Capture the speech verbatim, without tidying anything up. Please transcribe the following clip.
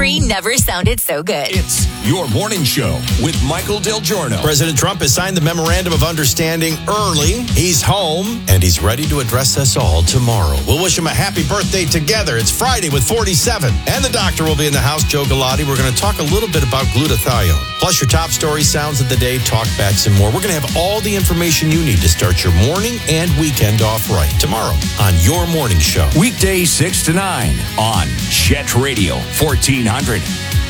three never sounded so good. It's Your Morning Show with Michael Del Giorno. President Trump has signed the Memorandum of Understanding early. He's home, and he's ready to address us all tomorrow. We'll wish him a happy birthday together. It's Friday with forty-seven. And the doctor will be in the house, Joe Galati. We're going to talk a little bit about glutathione. Plus your top story, sounds of the day, talkbacks, and more. We're going to have all the information you need to start your morning and weekend off right tomorrow on Your Morning Show. Weekdays six to nine on Chet Radio fourteen hundred.